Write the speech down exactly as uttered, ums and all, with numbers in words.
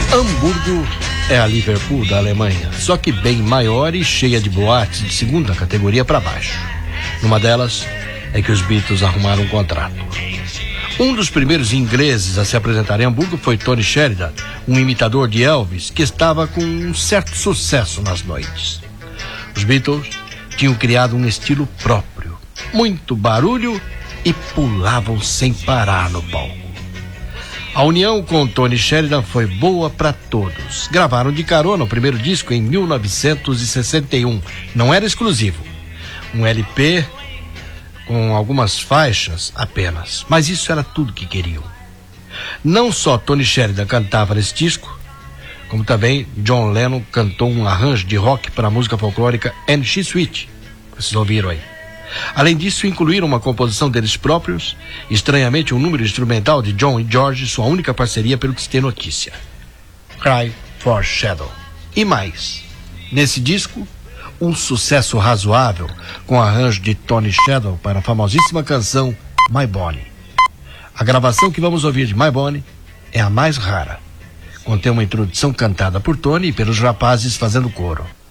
Hamburgo é a Liverpool da Alemanha, só que bem maior e cheia de boates de segunda categoria para baixo. Numa delas é que os Beatles arrumaram um contrato. Um dos primeiros ingleses a se apresentar em Hamburgo foi Tony Sheridan, um imitador de Elvis que estava com um certo sucesso nas noites. Os Beatles tinham criado um estilo próprio, muito barulho e pulavam sem parar no palco. A união com Tony Sheridan foi boa para todos. Gravaram de carona o primeiro disco em mil novecentos e sessenta e um. Não era exclusivo. Um L P com algumas faixas apenas. Mas isso era tudo que queriam. Não só Tony Sheridan cantava nesse disco, como também John Lennon cantou um arranjo de rock para a música folclórica And She Sweet. Vocês ouviram aí. Além disso, incluíram uma composição deles próprios, estranhamente um número instrumental de John e George, sua única parceria pelo que se tem notícia. Cry for Shadow. E mais, nesse disco, um sucesso razoável com arranjo de Tony Sheridan para a famosíssima canção My Bonnie. A gravação que vamos ouvir de My Bonnie é a mais rara. Contém uma introdução cantada por Tony e pelos rapazes fazendo coro.